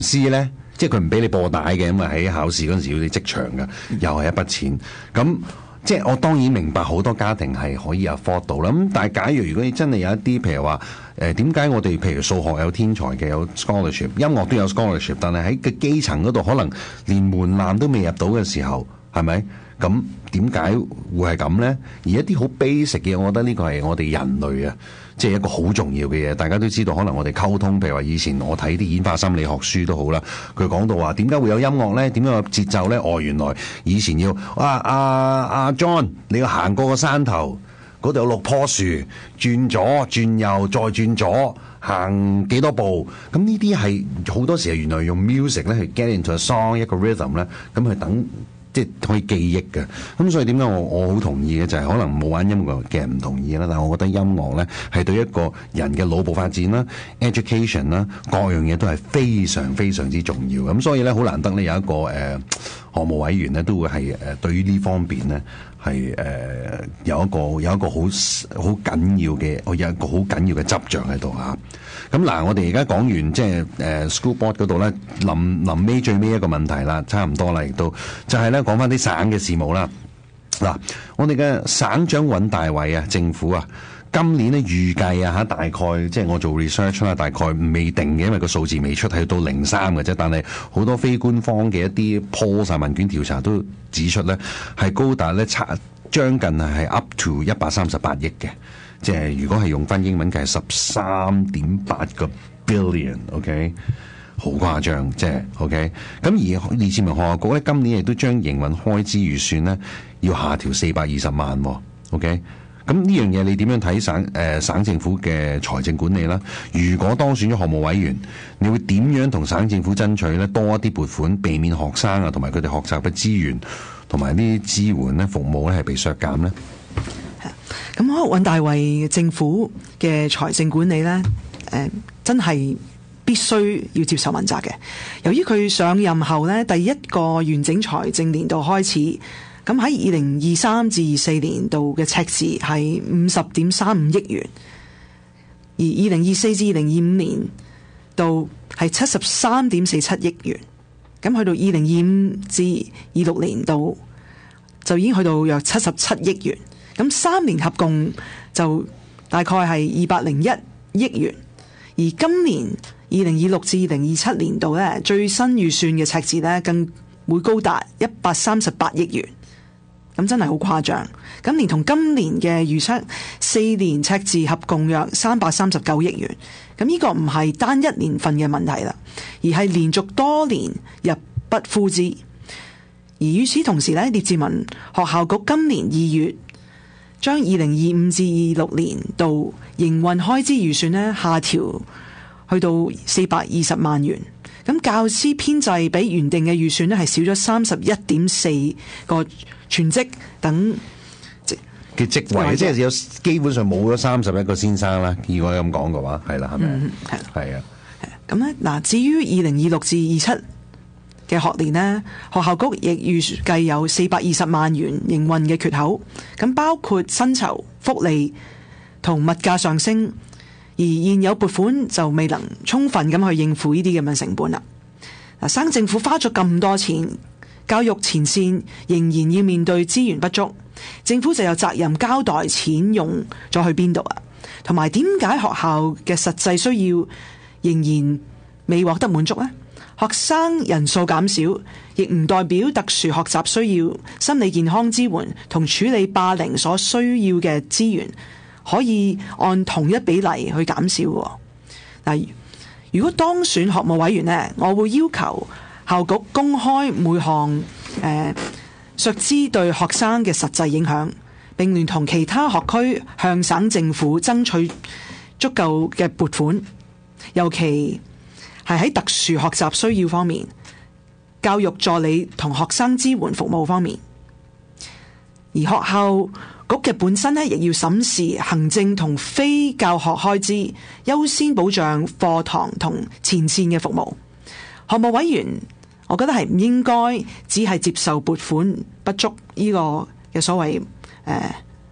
師咧，即係佢唔俾你播帶嘅，咁啊喺考試嗰陣時要你即場嘅，又係一筆錢。咁即係我當然明白好多家庭係可以 afford 到啦。咁但係假如果你真係有一啲譬如話點解我哋譬如數學有天才嘅有 scholarship， 音樂都有 scholarship， 但係喺個基層嗰度可能連門檻都未入到嘅時候，係咪？咁點解會係咁呢？而一啲好 basic 嘅，我覺得呢個係我哋人類啊，即係一個好重要嘅嘢。大家都知道，可能我哋溝通，譬如話以前我睇啲演化心理學書都好啦，佢講到話點解會有音樂呢？點解有節奏呢？原來以前要John， 你要行過個山頭，嗰度有6棵樹，轉左轉右再轉左，行幾多步？咁呢啲係好多時係原來用 music 咧去 get into a song 一個 rhythm 咧，咁去等。即係可以記憶嘅，咁所以點解我好同意嘅就係可能冇玩音樂嘅人唔同意啦，但係我覺得音樂咧係對一個人嘅腦部發展啦、education 啦各樣嘢都係非常非常之重要。咁所以咧好難得咧有一個項目委員咧都會係對於呢方面咧係有一個好緊要嘅，我有一個好緊要嘅執着喺度嚇。咁嗱，我哋而家講完即係school board 嗰度咧，臨尾最尾一個問題啦，差唔多啦，亦都就係咧講翻啲省嘅事務啦。嗱，我哋嘅省長尹大偉啊，政府啊，今年咧預計啊大概即係我做 research 啦，大概未定嘅，因為個數字未出，係到03嘅啫。但係好多非官方嘅一啲 poll 問卷調查都指出咧，係高達咧將近係 up to 138億嘅。即係如果係用翻英文計13.8個 billion，OK， 好誇張，即係 OK。咁而列治文學校局咧，今年亦都將營運開支預算咧要下調420萬，OK。咁呢樣嘢你點樣睇省政府嘅財政管理啦？如果當選咗項目委員，你會點樣同省政府爭取咧多一啲撥款，避免學生啊同埋佢哋學習嘅資源同埋呢啲支援咧服務咧係被削減咧？ 咁尹大偉政府嘅財政管理呢，真係必須要接受問責嘅。由於佢上任後呢，第一個完整財政年度開始，咁喺2023至24年度嘅赤字係50.35億元，而2024至2025年度係73.47億元，咁去到2025至26年度就已經去到約77億元。咁3年合共就大概係201億元，而今年2026至2027年度咧最新預算嘅赤字咧更會高達138億元，咁真係好誇張。咁連同今年嘅預測4年赤字合共約339億元，咁呢個唔係單一年份嘅問題啦，而係連續多年入不敷支。而與此同時咧，列治文學校局今年2月將2025至26年度營運開支預算呢下調去到420萬元，咁教師編制比原定嘅預算呢係少咗31.4個全職等嘅職位，即係有基本上冇咗31個先生啦。如果咁講嘅話，係啦，係咪？係啊。 咁咧嗱，至於2026至27嘅學年呢，學校局亦預計有420萬元營運嘅缺口，咁包括薪酬、福利同物價上升，而現有撥款就未能充分咁去應付呢啲咁嘅成本啦。嗱，省政府花咗咁多錢，教育前線仍然要面對資源不足，政府就有責任交代錢用咗去邊度啊，同埋點解學校嘅實際需要仍然未獲得滿足呢？學生人數減少，亦唔代表特殊學習需要、心理健康支援同處理霸凌所需要嘅資源可以按同一比例去減少。嗱，如果當選學務委員呢，我會要求校局公開每項削資對學生嘅實際影響，並聯同其他學區向省政府爭取足夠嘅撥款，尤其係喺特殊學習需要方面、教育助理同學生支援服務方面，而學校局嘅本身呢，亦要審視行政同非教學開支，優先保障課堂同前線嘅服務。學務委員，我覺得係唔應該只係接受撥款不足呢個嘅所謂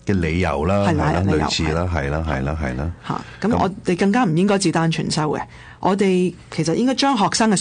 嘅理由啦， 係啦理由類似啦，係啦。 咁我哋更加唔應該照單全收嘅，我哋其實應該將學生嘅